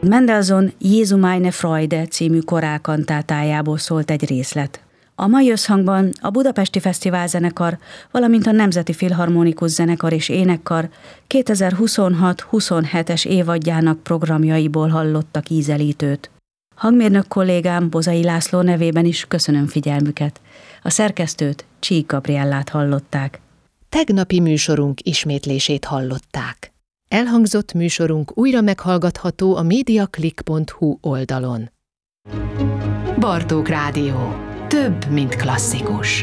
Mendelssohn Jesu meine Freude című korálkantátájából szólt egy részlet. A mai összhangban a Budapesti Fesztiválzenekar, valamint a Nemzeti Filharmonikus Zenekar és Énekkar 2026-27-es évadjának programjaiból hallottak ízelítőt. Hangmérnök kollégám Bozai László nevében is köszönöm figyelmüket. A szerkesztőt, Csík Gabriellát hallották. Tegnapi műsorunk ismétlését hallották. Elhangzott műsorunk újra meghallgatható a mediaclick.hu oldalon. Bartók Rádió. Több, mint klasszikus.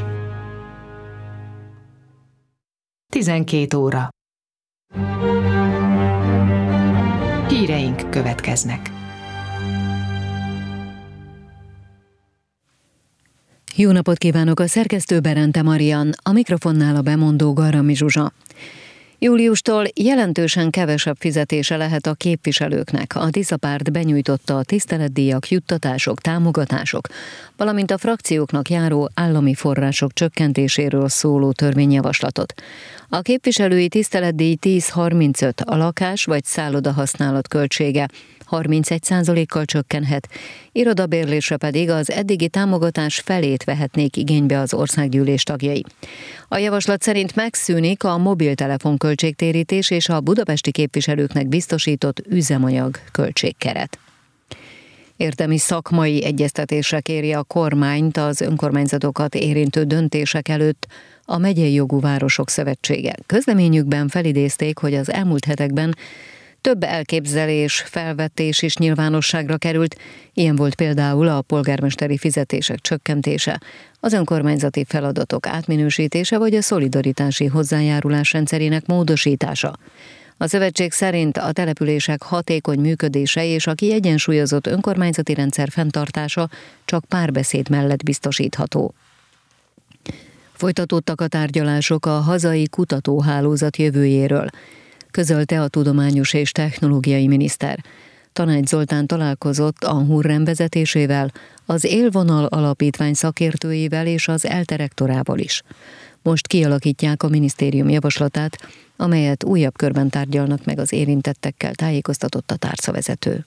12 óra. Híreink következnek. Jó napot kívánok, a szerkesztő Berente Marian, a mikrofonnál a bemondó Garami Zsuzsa. Júliustól jelentősen kevesebb fizetése lehet a képviselőknek. A Tisza Párt benyújtotta a tiszteletdíjak, juttatások, támogatások, valamint a frakcióknak járó állami források csökkentéséről szóló törvényjavaslatot. A képviselői tiszteletdíj 10-35, a lakás vagy szállodahasználat költsége 31%-kal csökkenhet, irodabérlésre pedig az eddigi támogatás felét vehetnék igénybe az országgyűlés tagjai. A javaslat szerint megszűnik a mobiltelefon költségtérítés és a budapesti képviselőknek biztosított üzemanyag költségkeret. Érdemi szakmai egyeztetésre kéri a kormányt az önkormányzatokat érintő döntések előtt a Megyei Jogú Városok Szövetsége. Közleményükben felidézték, hogy az elmúlt hetekben több elképzelés, felvetés is nyilvánosságra került, ilyen volt például a polgármesteri fizetések csökkentése, az önkormányzati feladatok átminősítése vagy a szolidaritási hozzájárulás rendszerének módosítása. A szövetség szerint a települések hatékony működése és a kiegyensúlyozott önkormányzati rendszer fenntartása csak párbeszéd mellett biztosítható. Folytatódtak a tárgyalások a hazai kutatóhálózat jövőjéről, közölte a tudományos és technológiai miniszter. Tanács Zoltán találkozott a Hurrem vezetésével, az Élvonal Alapítvány szakértőivel és az ELTE rektorával is. Most kialakítják a minisztérium javaslatát, amelyet újabb körben tárgyalnak meg az érintettekkel, tájékoztatott a tárcavezető.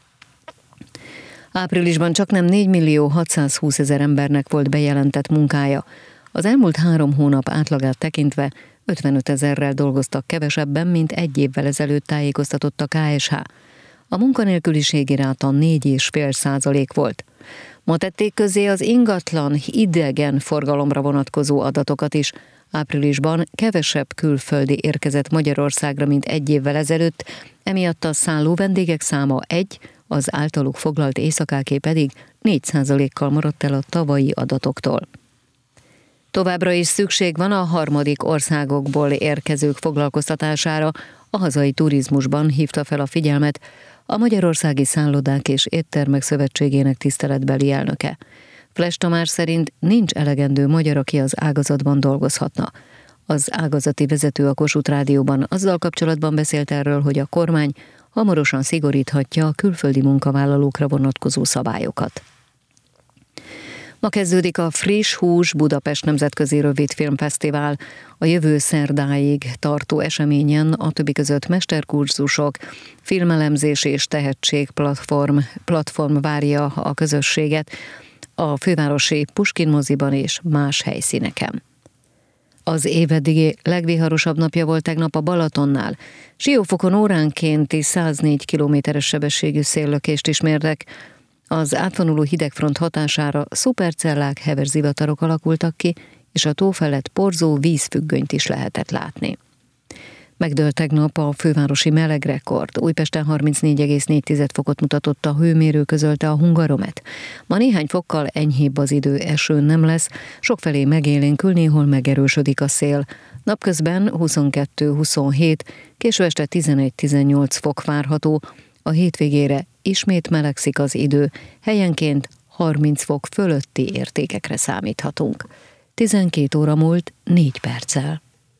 Áprilisban csaknem 4.620.000 embernek volt bejelentett munkája. Az elmúlt 3 hónap átlagát tekintve 55 000-rel dolgoztak kevesebben, mint egy évvel ezelőtt, tájékoztatott a KSH. A munkanélküliségi ráta 4,5% volt. Ma tették közzé az ingatlan idegen forgalomra vonatkozó adatokat is. Áprilisban kevesebb külföldi érkezett Magyarországra, mint egy évvel ezelőtt, emiatt a szálló vendégek száma 1, az általuk foglalt éjszakáké pedig 4%-kal maradt el a tavalyi adatoktól. Továbbra is szükség van a harmadik országokból érkezők foglalkoztatására, a hazai turizmusban hívta fel a figyelmet a Magyarországi Szállodák és Éttermek Szövetségének tiszteletbeli elnöke. Fles Tamás szerint nincs elegendő magyar, aki az ágazatban dolgozhatna. Az ágazati vezető a Kossuth Rádióban azzal kapcsolatban beszélt erről, hogy a kormány hamarosan szigoríthatja a külföldi munkavállalókra vonatkozó szabályokat. Ma kezdődik a Friss Hús Budapest Nemzetközi Rövidfilmfesztivál. A jövő szerdáig tartó eseményen a többi között mesterkurzusok, filmelemzés és tehetségplatform várja a közösséget a fővárosi Puskin moziban és más helyszíneken. Az év eddigi legviharosabb napja volt tegnap a Balatonnál. Siófokon óránkénti 104 km/s sebességű széllökést is mértek. Az átvonuló hidegfront hatására szupercellák, heverzivatarok alakultak ki, és a tó felett porzó vízfüggönyt is lehetett látni. Megdőlt tegnap a fővárosi melegrekord. Újpesten 34,4 fokot mutatott a hőmérő, közölte a Hungaromet. Ma néhány fokkal enyhébb az idő, eső nem lesz, sokfelé megélénkül, néhol megerősödik a szél. Napközben 22-27, késő este 11-18 fok várható. A hétvégére ismét melegszik az idő, helyenként 30 fok fölötti értékekre számíthatunk. 12 óra múlt 4 perccel.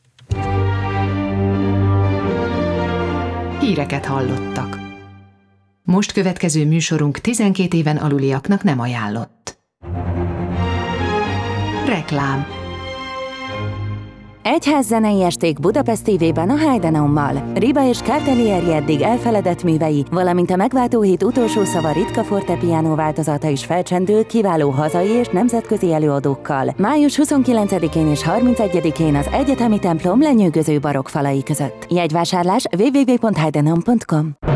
Híreket hallottak. Most következő műsorunk 12 éven aluliaknak nem ajánlott. Reklám. Egyházzenei esték Budapest TV-ben a Heidenaummal. Riba és Cartelieri eddig elfeledett művei, valamint a megváltó hit utolsó szava ritka fortepiano változata is felcsendül kiváló hazai és nemzetközi előadókkal. Május 29-én és 31-én az Egyetemi templom lenyűgöző barokk falai között. Jegyvásárlás www.heidenaum.com.